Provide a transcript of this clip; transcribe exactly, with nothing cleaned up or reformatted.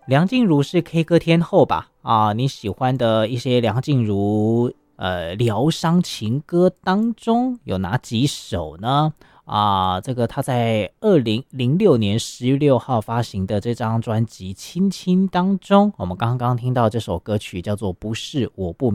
梁静茹是 K 歌天后吧？啊，你喜欢的一些梁静茹呃疗伤情歌当中有哪几首呢？啊，这个她在二零零六年十月六号发行的这张专辑《亲亲》当中，我们刚刚听到这首歌曲叫做《不是我不